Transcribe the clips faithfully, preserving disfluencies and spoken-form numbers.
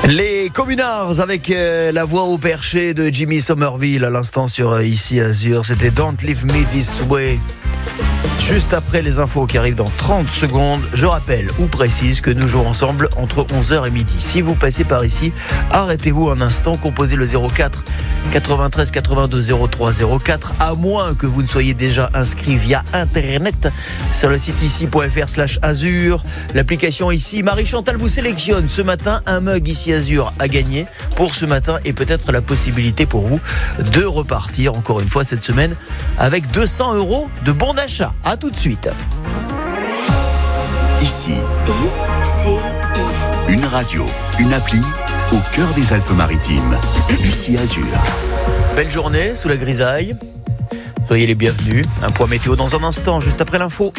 Les Communards avec euh, la voix au perché de Jimmy Somerville à l'instant sur euh, Ici Azur. C'était Don't Leave Me This Way. Juste après les infos qui arrivent dans trente secondes, je rappelle ou précise que nous jouons ensemble entre onze heures et midi. Si vous passez par ici, arrêtez-vous un instant, composez le zéro quatre quatre-vingt-treize quatre-vingt-deux zéro trois zéro quatre, à moins que vous ne soyez déjà inscrit via internet sur le site ici.fr slash azur. L'application Ici, Marie-Chantal vous sélectionne ce matin un mug Ici Azur à gagner pour ce matin et peut-être la possibilité pour vous de repartir encore une fois cette semaine avec deux cents euros de bons d'achat. A tout de suite. Ici, I-C-I. une radio, une appli au cœur des Alpes-Maritimes. Ici Azur. Belle journée sous la grisaille. Soyez les bienvenus. Un point météo dans un instant, juste après l'info.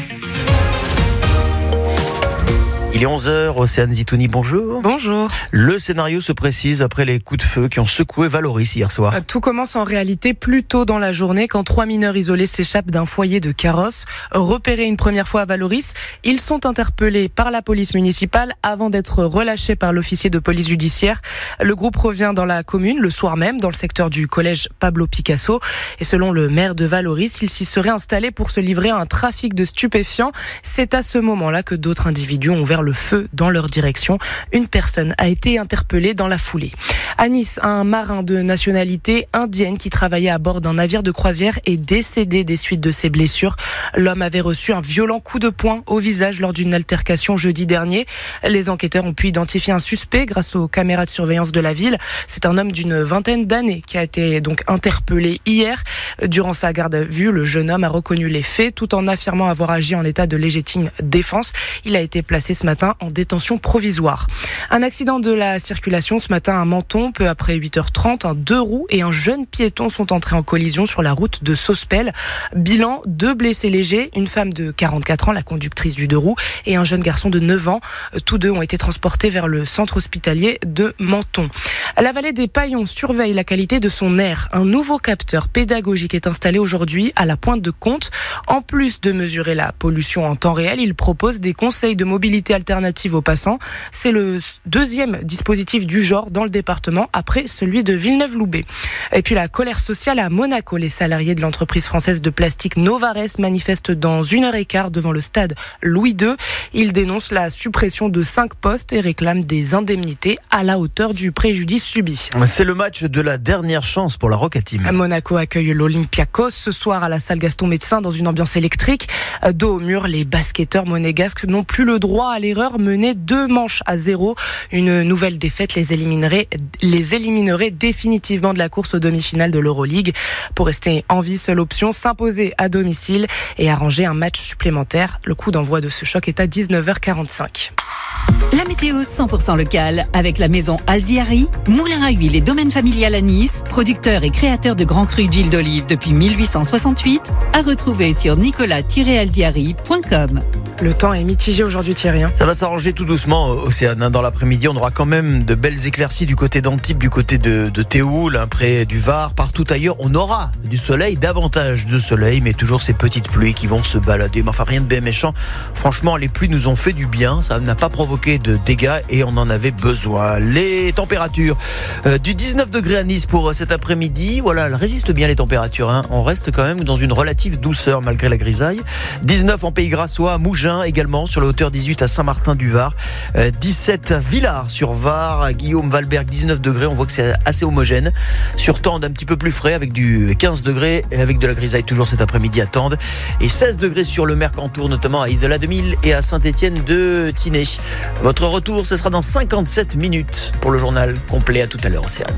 Il est onze heures, Océane Zitouni, bonjour. Bonjour. Le scénario se précise après les coups de feu qui ont secoué Valoris hier soir. Tout commence en réalité plus tôt dans la journée quand trois mineurs isolés s'échappent d'un foyer de Carrosse. Repérés une première fois à Valoris, ils sont interpellés par la police municipale avant d'être relâchés par l'officier de police judiciaire. Le groupe revient dans la commune le soir même dans le secteur du collège Pablo Picasso. Et selon le maire de Valoris, il s'y serait installé pour se livrer à un trafic de stupéfiants. C'est à ce moment-là que d'autres individus ont ouvert le feu dans leur direction. Une personne a été interpellée dans la foulée. À Nice, un marin de nationalité indienne qui travaillait à bord d'un navire de croisière est décédé des suites de ses blessures. L'homme avait reçu un violent coup de poing au visage lors d'une altercation jeudi dernier. Les enquêteurs ont pu identifier un suspect grâce aux caméras de surveillance de la ville. C'est un homme d'une vingtaine d'années qui a été donc interpellé hier. Durant sa garde à vue, le jeune homme a reconnu les faits tout en affirmant avoir agi en état de légitime défense. Il a été placé ce matin en détention provisoire. Un accident de la circulation ce matin à Menton, peu après huit heures trente. Un deux roues et un jeune piéton sont entrés en collision sur la route de Sospel. Bilan, deux blessés légers, une femme de quarante-quatre ans, la conductrice du deux roues, et un jeune garçon de neuf ans. Tous deux ont été transportés vers le centre hospitalier de Menton. La vallée des Paillons surveille la qualité de son air. Un nouveau capteur pédagogique est installé aujourd'hui à la pointe de Comte. En plus de mesurer la pollution en temps réel, il propose des conseils de mobilité alternative aux passants. C'est le deuxième dispositif du genre dans le département après celui de Villeneuve-Loubet. Et puis la colère sociale à Monaco. Les salariés de l'entreprise française de plastique Novares manifestent dans une heure et quart devant le stade Louis deux. Ils dénoncent la suppression de cinq postes et réclament des indemnités à la hauteur du préjudice subi. C'est le match de la dernière chance pour la Roca Team. Monaco accueille l'Olympiakos ce soir à la salle Gaston Médecin dans une ambiance électrique. Dos au mur, les basketteurs monégasques n'ont plus le droit à l'erreur, menés deux manches à zéro. Une nouvelle défaite les éliminerait, les éliminerait définitivement de la course aux demi-finales de l'Euroleague. Pour rester en vie, seule option, s'imposer à domicile et arranger un match supplémentaire. Le coup d'envoi de ce choc est à dix-neuf heures quarante-cinq. La météo cent pour cent locale avec la maison Alziari, moulin à huile et domaine familial à Nice, producteur et créateur de grands crus d'huile d'olive depuis mille huit cent soixante-huit, à retrouver sur nicolas tiret alziari point com. Le temps est mitigé aujourd'hui, Thierry. Hein. Ça va s'arranger tout doucement, Océane. Dans l'après-midi, on aura quand même de belles éclaircies du côté d'Antibes, du côté de, de Théoul, près du Var. Partout ailleurs, on aura du soleil, davantage de soleil, mais toujours ces petites pluies qui vont se balader. Mais enfin, rien de bien méchant. Franchement, les pluies nous ont fait du bien. Ça n'a pas provoqué de dégâts et on en avait besoin. Les températures, euh, du dix-neuf degrés à Nice pour cet après-midi. Voilà, elles résistent bien les températures. Hein. On reste quand même dans une relative douceur malgré la grisaille. dix-neuf en Pays Grassois, à Mougins également, sur la hauteur dix-huit à Saint-Martin-du-Var, euh, dix-sept à Villars-sur-Var, à Guillaume-Valberg, dix-neuf degrés. On voit que c'est assez homogène. Sur Tende, un petit peu plus frais avec du quinze degrés et avec de la grisaille toujours cet après-midi à Tende. Et seize degrés sur le Mercantour, notamment à Isola deux mille et à Saint-Étienne de Tinée. Votre retour, ce sera dans cinquante-sept minutes pour le journal complet. À tout à l'heure, Océane.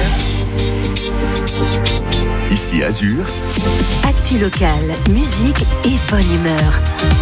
Ici Azur. Actu locale, musique et bonne humeur.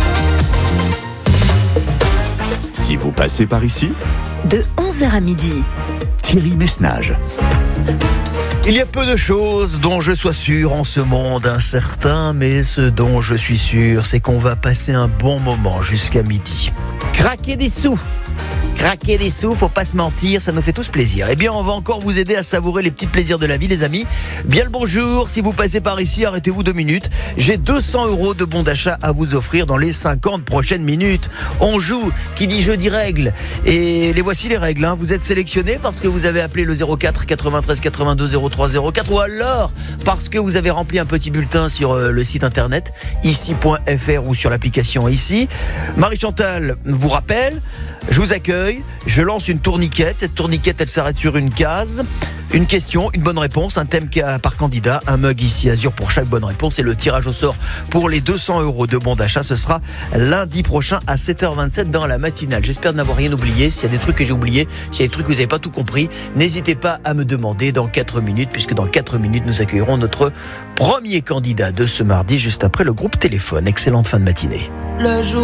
Si vous passez par ici, De onze heures à midi. Thierry Messnage. Il y a peu de choses dont je sois sûr en ce monde incertain, mais ce dont je suis sûr, c'est qu'on va passer un bon moment jusqu'à midi. Craquer des sous, craquer des sous, faut pas se mentir, ça nous fait tous plaisir. Eh bien, on va encore vous aider à savourer les petits plaisirs de la vie, les amis. Bien le bonjour, si vous passez par ici, arrêtez-vous deux minutes. J'ai deux cents euros de bons d'achat à vous offrir dans les cinquante prochaines minutes. On joue, qui dit jeu dit règle. Et les voici les règles, hein. Vous êtes sélectionné parce que vous avez appelé le zéro quatre quatre-vingt-treize quatre-vingt-deux zéro trois zéro quatre ou alors parce que vous avez rempli un petit bulletin sur euh, le site internet ici point f r ou sur l'application ici. Marie-Chantal vous rappelle, je vous accueille, je lance une tourniquette. Cette tourniquette, elle s'arrête sur une case. Une question, une bonne réponse, un thème par candidat, un mug ici Azur pour chaque bonne réponse et le tirage au sort pour les deux cents euros de bons d'achat, ce sera lundi prochain à sept heures vingt-sept dans la matinale. J'espère n'avoir rien oublié. S'il y a des trucs que j'ai oubliés, s'il y a des trucs que vous n'avez pas tout compris, n'hésitez pas à me demander dans quatre minutes, puisque dans quatre minutes, nous accueillerons notre premier candidat de ce mardi, juste après le groupe téléphone. Excellente fin de matinée. Le jour